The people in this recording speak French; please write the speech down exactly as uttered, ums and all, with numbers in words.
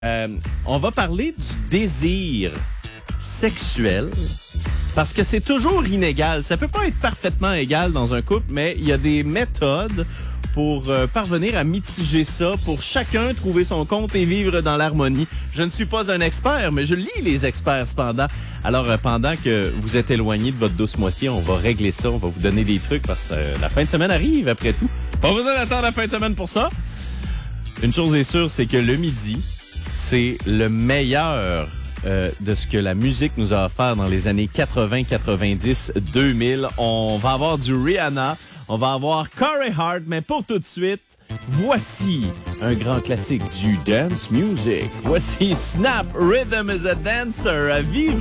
Euh, on va parler du désir sexuel parce que c'est toujours inégal. Ça peut pas être parfaitement égal dans un couple, mais il y a des méthodes pour euh, parvenir à mitiger ça, pour chacun trouver son compte et vivre dans l'harmonie. Je ne suis pas un expert, mais je lis les experts cependant. Alors, euh, pendant que vous êtes éloigné de votre douce moitié, on va régler ça, on va vous donner des trucs parce que euh, la fin de semaine arrive après tout. Pas besoin d'attendre la fin de semaine pour ça. Une chose est sûre, c'est que le midi, c'est le meilleur euh, de ce que la musique nous a offert dans les années quatre-vingts, quatre-vingt-dix, deux mille. On va avoir du Rihanna, on va avoir Corey Hart, mais pour tout de suite, voici un grand classique du dance music. Voici Snap Rhythm is a Dancer à Viva.